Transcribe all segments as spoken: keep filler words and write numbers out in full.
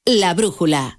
La Brújula.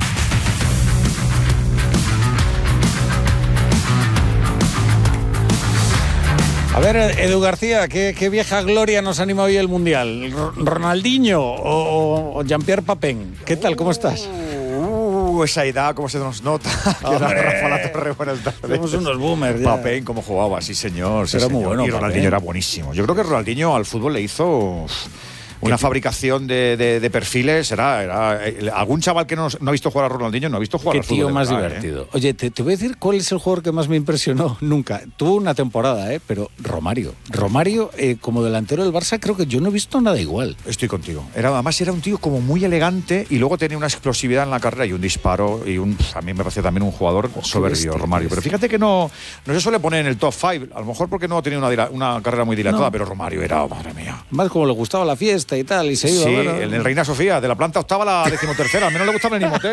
A ver, Edu García, ¿qué, qué vieja gloria nos anima hoy el Mundial? ¿Ronaldinho o, o Jean-Pierre Papin? ¿Qué tal? ¿Cómo estás? Uh, esa edad, cómo se nos nota. Que era Rafa La Torre, buenas tardes. Somos unos boomers ya. Papin, cómo jugaba, sí señor. Sí, era señor. muy bueno. Y Ronaldinho era buenísimo. Yo creo que Ronaldinho al fútbol le hizo una fabricación de, de, de perfiles. Era, era eh, algún chaval que no, no ha visto jugar a Ronaldinho no ha visto jugar Qué al fútbol. tío de más verdad, divertido. ¿eh? Oye, te, te voy a decir cuál es el jugador que más me impresionó nunca. Tuvo una temporada, ¿eh? Pero Romario. Romario, eh, como delantero del Barça, creo que yo no he visto nada igual. Estoy contigo. Era, además era un tío como muy elegante y luego tenía una explosividad en la carrera y un disparo y un, a mí me parecía también un jugador oh, soberbio, bestia, Romario. Pero fíjate que no, no se suele poner en el top cinco, a lo mejor porque no tenía una, una carrera muy dilatada, no. Pero Romario era, madre mía. Más como le gustaba la fiesta y tal, y se iba. Sí, bueno, en el Reina Sofía, de la planta octava a la decimotercera, al menos le gustaba el Inmotel.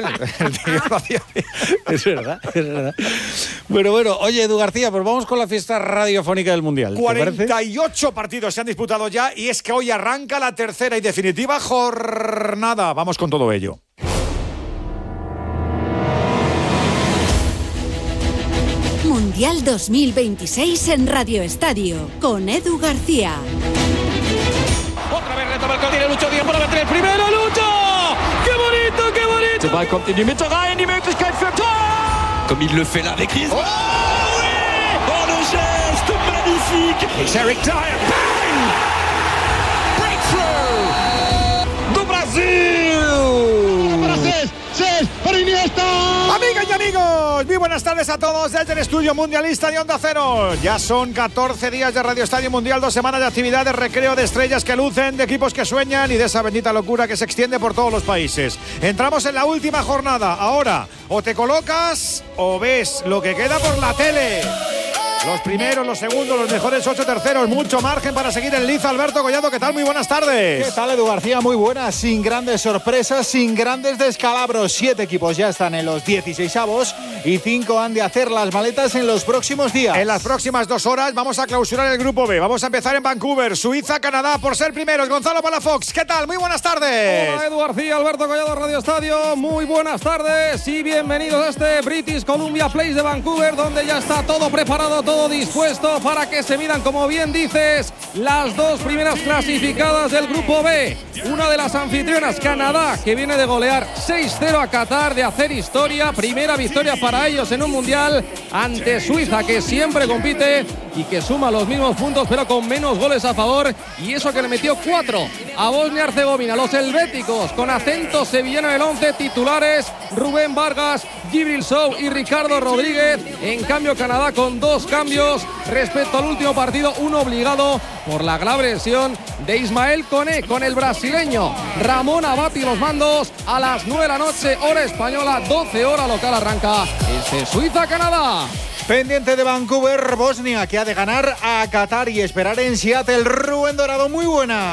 Es verdad, es verdad. Bueno, bueno, oye, Edu García, pues vamos con la fiesta radiofónica del Mundial. cuarenta y ocho partidos se han disputado ya y es que hoy arranca la tercera y definitiva jornada. Vamos con todo ello. Mundial dos mil veintiséis en Radio Estadio, con Edu García. Otra vez retoma el Coutinho, Lucho Díaz para meter el primero, Lucho! ¡Qué bonito, qué bonito! Der Ball kommt in die Mitte rein, die Möglichkeit für Tor! Comme il le fait là avec Griezmann. Oh oui! Oh le geste magnifique! It's Eric Dyer, bang! Breakthrough! Do Brasil! Para Cés, Cés, para Iniesta. Amigas y amigos, muy buenas tardes a todos desde el estudio mundialista de Onda Cero. Ya son catorce días de Radio Estadio Mundial, dos semanas de actividad, de recreo, de estrellas que lucen, de equipos que sueñan y de esa bendita locura que se extiende por todos los países. Entramos en la última jornada. Ahora, o te colocas o ves lo que queda por la tele. Los primeros, los segundos, los mejores ocho terceros. Mucho margen para seguir en liza. Alberto Collado, ¿qué tal? Muy buenas tardes. ¿Qué tal, Edu García? Muy buenas. Sin grandes sorpresas, sin grandes descalabros. Siete equipos ya están en los dieciseisavos y cinco han de hacer las maletas en los próximos días. En las próximas dos horas vamos a clausurar el grupo B. Vamos a empezar en Vancouver, Suiza, Canadá, por ser primeros. Gonzalo Palafox, ¿qué tal? Muy buenas tardes. Hola, Edu García, Alberto Collado, Radio Estadio. Muy buenas tardes y bienvenidos a este British Columbia Place de Vancouver, donde ya está todo preparado, todo dispuesto para que se midan, como bien dices, las dos primeras clasificadas del grupo B. Una de las anfitrionas, Canadá, que viene de golear seis cero a Qatar, de hacer historia, primera victoria para ellos en un mundial ante Suiza, que siempre compite y que suma los mismos puntos pero con menos goles a favor, y eso que le metió cuatro a Bosnia-Herzegovina. Los helvéticos con acento sevillano en el once, titulares Rubén Vargas, Djibril Sow y Ricardo Rodríguez. En cambio, Canadá con dos cambios respecto al último partido, uno obligado por la grave lesión de Ismael Koné, con el brasileño Ramón Abati los mandos. A las nueve de la noche, hora española, doce hora local, arranca este Suiza-Canadá. Pendiente de Vancouver, Bosnia, que ha de ganar a Qatar y esperar en Seattle. Rubén Dorado, muy buena.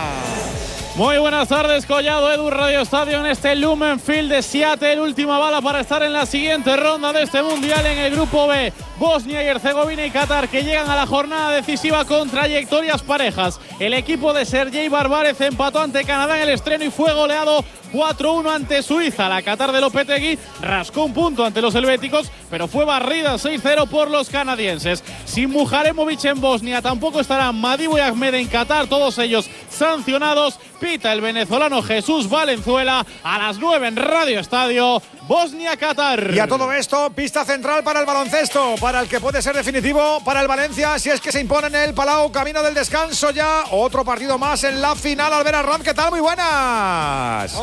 Muy buenas tardes, Collado, Edu, Radio Estadio en este Lumen Field de Seattle. Última bala para estar en la siguiente ronda de este Mundial en el Grupo B. Bosnia y Herzegovina y Qatar, que llegan a la jornada decisiva con trayectorias parejas. El equipo de Sergei Barbárez empató ante Canadá en el estreno y fue goleado cuatro uno ante Suiza. La Qatar de Lopetegui rascó un punto ante los helvéticos, pero fue barrida seis cero por los canadienses. Sin Mujaremovic en Bosnia, tampoco estarán Madibu y Ahmed en Qatar, todos ellos sancionados. Pita el venezolano Jesús Valenzuela a las nueve en Radio Estadio, Bosnia-Qatar. Y a todo esto, pista central para el baloncesto, para el que puede ser definitivo para el Valencia, si es que se impone en el Palau, camino del descanso ya. Otro partido más en la final. Albert Arranz, ¿qué tal? Muy buenas.